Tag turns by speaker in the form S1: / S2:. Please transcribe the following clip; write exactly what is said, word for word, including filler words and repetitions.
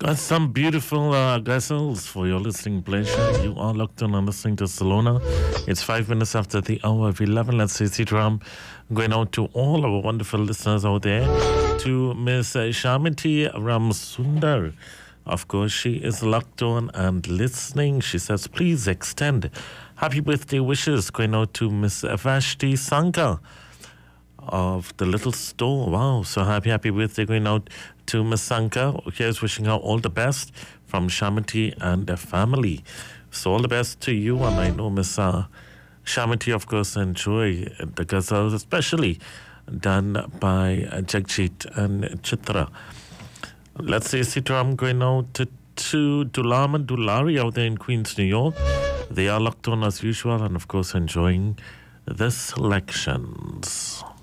S1: Got some beautiful uh, ghazals for your listening pleasure. You are locked on and listening to Salona. It's five minutes after the hour of eleven. Let's say Sitaram going out to all our wonderful listeners out there. To Miss Shamiti Ramsundar. Of course, she is locked on and listening. She says, please extend happy birthday wishes going out to Miss Vashti Sankar of the little store. Wow, so happy, happy birthday going out to Miss Sankar. Here's wishing her all the best from Shamiti and the family. So all the best to you, and I know Miss uh, Shamiti, of course, enjoy the ghazals, especially done by uh, Jagjit and Chitra. Let's say Sitaram going out to, to Dulam and Dulari out there in Queens, New York. They are locked on as usual and, of course, enjoying the selections.